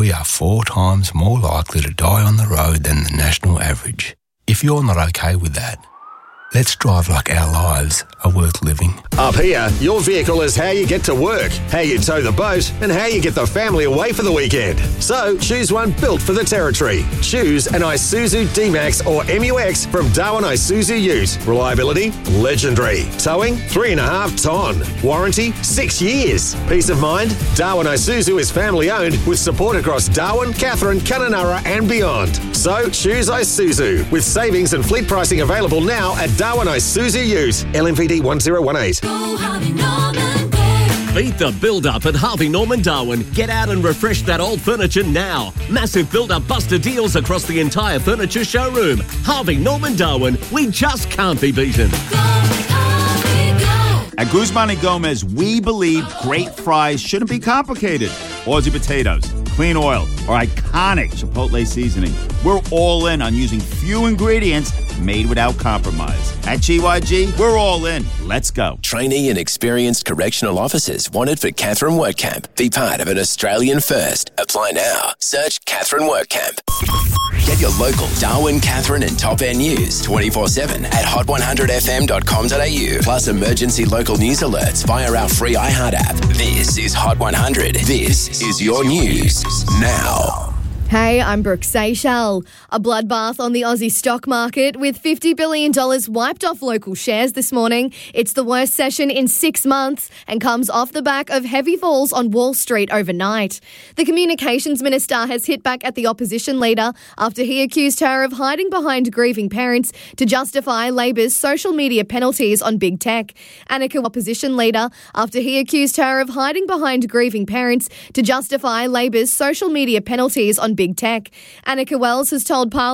we are 4 times more likely to die on the road than the national average. If you're not okay with that, let's drive like our lives are worth living. Up here, your vehicle is how you get to work, how you tow the boat, and how you get the family away for the weekend. So choose one built for the territory. Choose an Isuzu D-Max or MUX from Darwin Isuzu Ute. Reliability, legendary. Towing, 3.5 ton. Warranty, 6 years. Peace of mind, Darwin Isuzu is family owned with support across Darwin, Katherine, Kununurra and beyond. So choose Isuzu with savings and fleet pricing available now at Darwin Isuzu Ute. LMPD 1018. Go Harvey Norman, go. Beat the build-up at Harvey Norman Darwin. Get out and refresh that old furniture now. Massive build-up buster deals across the entire furniture showroom. Harvey Norman Darwin, we just can't be beaten. Go Harvey, go. At Guzman y Gomez, we believe great fries shouldn't be complicated. Aussie potatoes, clean oil, or iconic Chipotle seasoning. We're all in on using few ingredients made without compromise. At GYG, we're all in. Let's go. Trainee and experienced correctional officers wanted for Katherine Work Camp. Be part of an Australian first. Apply now. Search Katherine Work Camp. Get your local Darwin, Katherine and Top End news 24/7 at hot100fm.com.au. Plus emergency local news alerts via our free iHeart app. This is Hot 100. This is your news now. Hey, I'm Brooke Seychelles. A bloodbath on the Aussie stock market with $50 billion wiped off local shares this morning. It's the worst session in 6 months and comes off the back of heavy falls on Wall Street overnight. The communications minister has hit back at the opposition leader after he accused her of hiding behind grieving parents to justify Labor's social media penalties on big tech. Annika opposition leader after he accused her of hiding behind grieving parents to justify Labor's social media penalties on big tech. Annika Wells has told Parliament